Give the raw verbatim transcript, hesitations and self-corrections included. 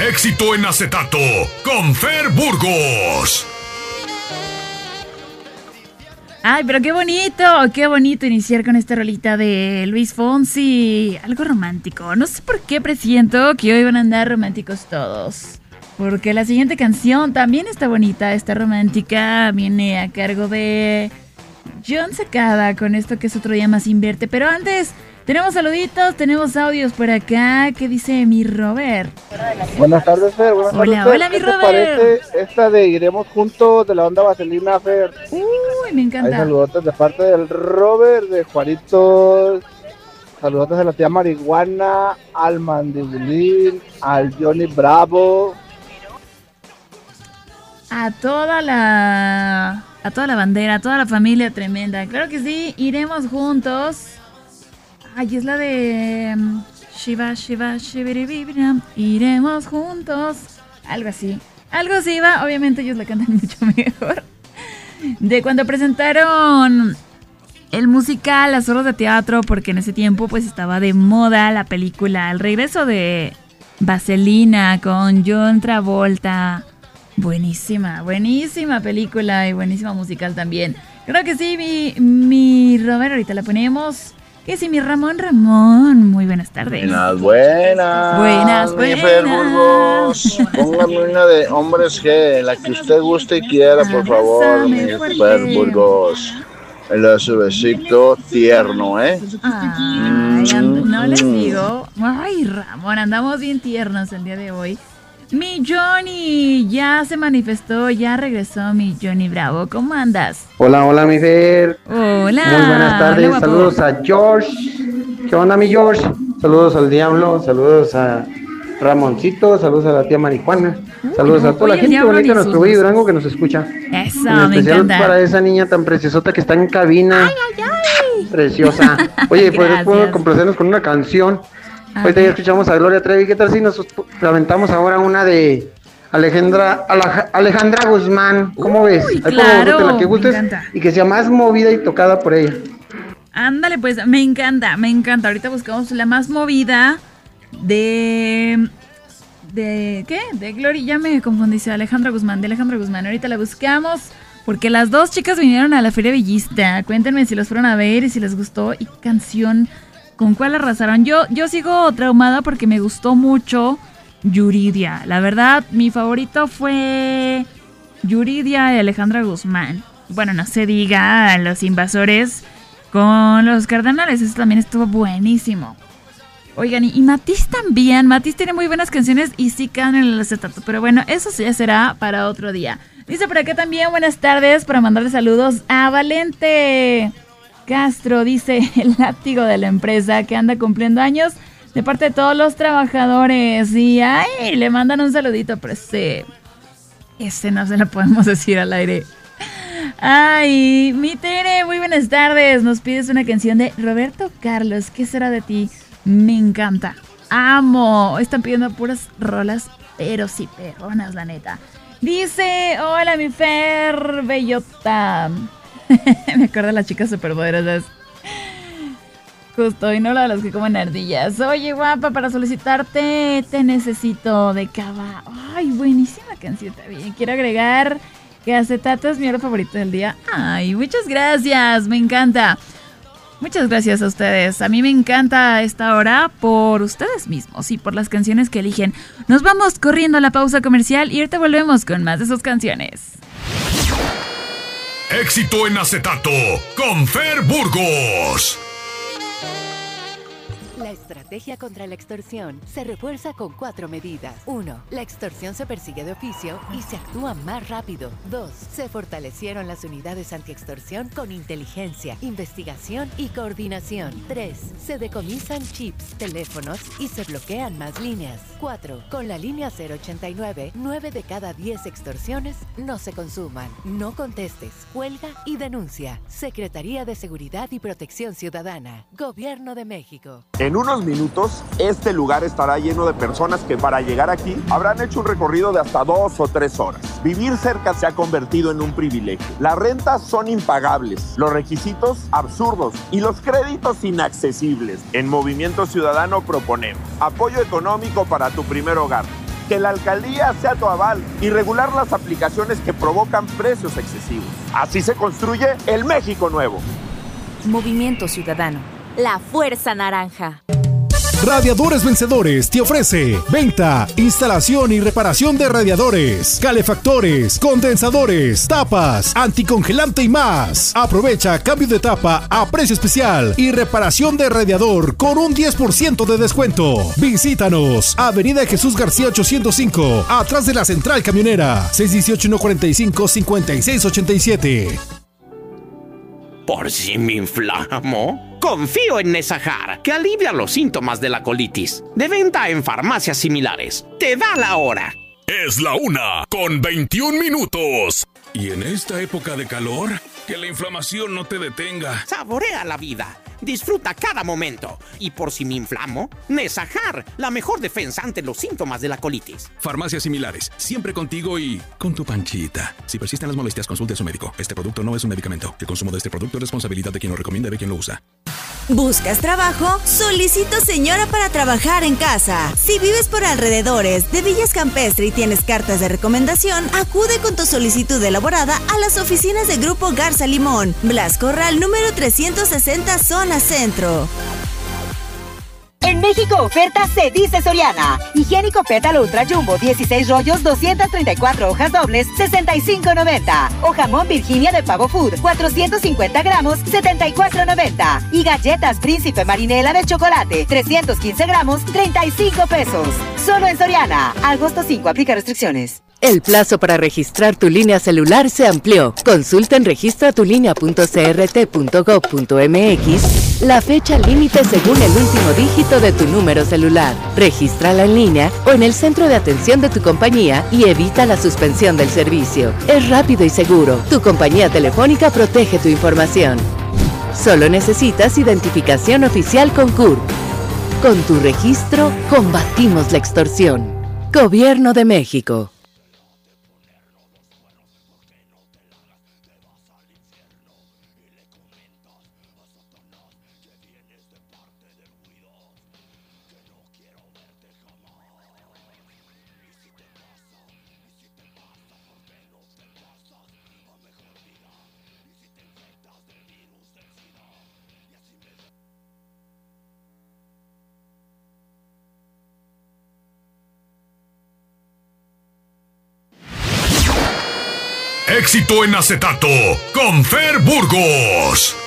Éxito en acetato con Fer Burgos. Ay, pero qué bonito, qué bonito iniciar con esta rolita de Luis Fonsi. Algo romántico. No sé por qué presiento que hoy van a andar románticos todos. Porque la siguiente canción también está bonita, está romántica. Viene a cargo de John Secada con esto que es Otro Día Más Invierte. Pero antes, tenemos saluditos, tenemos audios por acá. ¿Qué dice mi Robert? Buenas tardes, Fer. Buenas hola, tardes, Fer. hola, mi ¿Qué Robert. te parece esta de Iremos Juntos de la banda Vaselina, Fer? Uy, me encanta. Hay saludotes de parte del Robert, de Juanito. Saludotes de la tía Marihuana, al Mandibulín, al Johnny Bravo. A toda la... A toda la bandera, a toda la familia tremenda. Claro que sí, iremos juntos. Ay, es la de... um, Shiva, Shiva, Shibiribibram. Iremos juntos. Algo así. Algo así va. Obviamente ellos la cantan mucho mejor. De cuando presentaron el musical Las Obras de Teatro, porque en ese tiempo pues estaba de moda la película El regreso de Vaselina con John Travolta. Buenísima, buenísima película y buenísima musical también. Creo que sí, mi, mi Robert, ahorita la ponemos. Que sí, mi Ramón Ramón. Muy buenas tardes. Buenas, buenas. Buenas, Mi buenas. Fer Burgos. Póngame una de Hombres G, la que usted guste y quiera, por favor. Abrázame Mi fuerte. Fer Burgos. El de su besito tierno, ¿eh? Ay, and- no les digo. Ay, Ramón, andamos bien tiernos el día de hoy. Mi Johnny ya se manifestó, ya regresó mi Johnny Bravo. ¿Cómo andas? Hola, hola, mi Fer. Hola. Muy buenas tardes. Hola, guapo. Saludos a George. ¿Qué onda, mi George? Saludos al Diablo. Saludos a Ramoncito. Saludos a la tía Marijuana. Saludos a toda Oye, la el gente Diablo bonita ni de nuestro sus- Valle Durango que nos escucha. Eso, En me especial encanta. para esa niña tan preciosota que está en cabina. Ay, ay, ay. Preciosa. Oye, pues Gracias. puedo complacernos con una canción. A Ahorita ya ver. escuchamos a Gloria Trevi. ¿Qué tal si nos aventamos ahora una de Alejandra Alaja- Alejandra Guzmán? ¿Cómo Uy, ves? Ahí como claro, vosotros, la que me gustes encanta. y que sea más movida y tocada por ella. Ándale, pues, me encanta, me encanta. Ahorita buscamos la más movida de... ¿De qué? De Gloria, ya me confundí, dice Alejandra Guzmán, de Alejandra Guzmán. Ahorita la buscamos porque las dos chicas vinieron a la Feria Villista. Cuéntenme si los fueron a ver y si les gustó y qué canción, con cuál arrasaron. Yo, yo sigo traumada porque me gustó mucho Yuridia. La verdad, mi favorito fue Yuridia y Alejandra Guzmán. Bueno, no se diga Los Invasores con los Cardenales, eso también estuvo buenísimo. Oigan, y, y Matiz también, Matiz tiene muy buenas canciones y sí quedan en el acetato, pero bueno, eso ya será para otro día. Dice por acá también, buenas tardes, para mandarle saludos a Valente Castro, dice el látigo de la empresa que anda cumpliendo años de parte de todos los trabajadores y ay, le mandan un saludito, pero ese, ese no se lo podemos decir al aire. Ay, mi Tere, muy buenas tardes. Nos pides una canción de Roberto Carlos. ¿Qué será de ti? Me encanta. Amo. Están pidiendo puras rolas, pero sí perronas, la neta. Dice, hola mi Fer Bellota. Me acuerdo de las chicas superpoderosas. Justo, y no la de las que comen ardillas. Oye, guapa, para solicitarte te necesito de Cava. Ay, buenísima canción también. Quiero agregar que acetato es mi hora favorita del día. Ay, muchas gracias, me encanta. Muchas gracias a ustedes. A mí me encanta esta hora por ustedes mismos y por las canciones que eligen. Nos vamos corriendo a la pausa comercial y ahorita volvemos con más de sus canciones. Éxito en acetato con Fer Burgos. La estrategia contra la extorsión se refuerza con cuatro medidas. uno. La extorsión se persigue de oficio y se actúa más rápido. dos. Se fortalecieron las unidades antiextorsión con inteligencia, investigación y coordinación. tres. Se decomisan chips, teléfonos y se bloquean más líneas. cuatro. Con la línea cero ochenta y nueve, nueve de cada diez extorsiones no se consuman. No contestes, cuelga y denuncia. Secretaría de Seguridad y Protección Ciudadana. Gobierno de México. En unos minutos, este lugar estará lleno de personas que para llegar aquí habrán hecho un recorrido de hasta dos o tres horas. Vivir cerca se ha convertido en un privilegio. Las rentas son impagables, los requisitos absurdos y los créditos inaccesibles. En Movimiento Ciudadano proponemos apoyo económico para tu primer hogar, que la alcaldía sea tu aval y regular las aplicaciones que provocan precios excesivos. Así se construye el México nuevo. Movimiento Ciudadano. La Fuerza Naranja. Radiadores Vencedores te ofrece venta, instalación y reparación de radiadores, calefactores, condensadores, tapas, anticongelante y más. Aprovecha cambio de tapa a precio especial y reparación de radiador con un diez por ciento de descuento. Visítanos, Avenida Jesús García ochocientos cinco, atrás de la Central Camionera, seis uno ocho, uno cuatro cinco, cinco seis ocho siete. ¿Por si me inflamo? Confío en Nesajar, que alivia los síntomas de la colitis. De venta en farmacias similares. Te da la hora. Es la una con veintiún minutos. Y en esta época de calor, que la inflamación no te detenga. Saborea la vida. Disfruta cada momento. Y por si me inflamo, Nesajar, la mejor defensa ante los síntomas de la colitis. Farmacias similares, siempre contigo y con tu panchita. Si persisten las molestias, consulte a su médico. Este producto no es un medicamento. El consumo de este producto es responsabilidad de quien lo recomienda y de quien lo usa. ¿Buscas trabajo? Solicito señora para trabajar en casa. Si vives por alrededores de Villas Campestre y tienes cartas de recomendación, acude con tu solicitud elaborada a las oficinas de Grupo Garza Limón, Blas Corral número trescientos sesenta, zona centro. En México oferta se dice Soriana. Higiénico Pétalo Ultra Jumbo, dieciséis rollos, doscientas treinta y cuatro hojas dobles, sesenta y cinco noventa. O jamón Virginia de Pavo Food, cuatrocientos cincuenta gramos, setenta y cuatro noventa. Y galletas Príncipe Marinela de chocolate, trescientos quince gramos, treinta y cinco pesos. Solo en Soriana. Agosto cinco, aplica restricciones. El plazo para registrar tu línea celular se amplió. Consulta en registra tu línea punto c r t punto gov punto m x la fecha límite según el último dígito de tu número celular. Regístrala en línea o en el centro de atención de tu compañía y evita la suspensión del servicio. Es rápido y seguro. Tu compañía telefónica protege tu información. Solo necesitas identificación oficial con C U R. Con tu registro, combatimos la extorsión. Gobierno de México. Éxito en acetato con Fer Burgos.